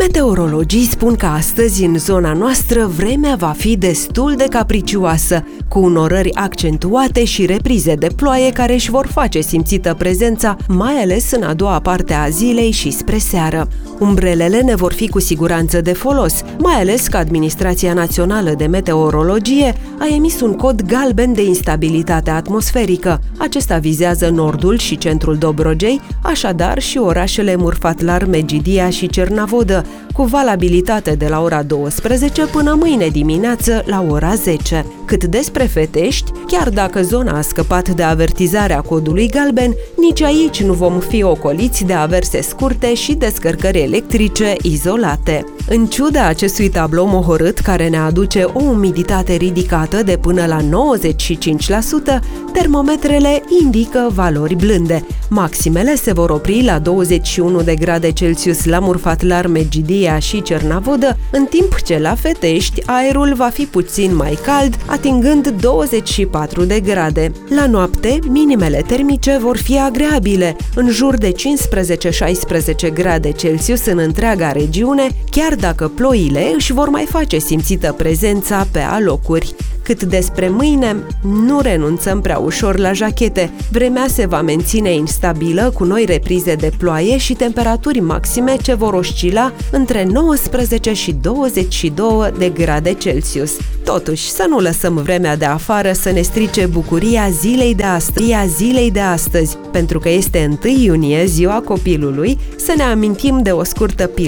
Meteorologii spun că astăzi în zona noastră vremea va fi destul de capricioasă, cu unorări accentuate și reprize de ploaie care își vor face simțită prezența, mai ales în a doua parte a zilei și spre seară. Umbrelele ne vor fi cu siguranță de folos, mai ales că Administrația Națională de Meteorologie a emis un cod galben de instabilitate atmosferică. Acesta vizează nordul și centrul Dobrogei, așadar și orașele Murfatlar, Megidia și Cernavodă, cu valabilitate de la ora 12 până mâine dimineață la ora 10. Cât despre Fetești, chiar dacă zona a scăpat de avertizarea codului galben, nici aici nu vom fi ocoliți de averse scurte și descărcări electrice izolate. În ciuda acestui tablou mohorât care ne aduce o umiditate ridicată de până la 95%, termometrele indică valori blânde. Maximele se vor opri la 21 de grade Celsius la Murfatlar, Megidia și Cernavodă, în timp ce la Fetești aerul va fi puțin mai cald, atingând 24 de grade. La noapte, minimele termice vor fi agreabile, în jur de 15-16 grade Celsius în întreaga regiune, chiar dacă ploile își vor mai face simțită prezența pe alocuri. Cât despre mâine, nu renunțăm prea ușor la jachete. Vremea se va menține instabilă, cu noi reprize de ploaie și temperaturi maxime ce vor oscila între 19 și 22 de grade Celsius. Totuși, să nu lăsăm vremea de afară să ne strice bucuria zilei de astăzi, pentru că este 1 iunie, ziua copilului, să ne amintim de o scurtă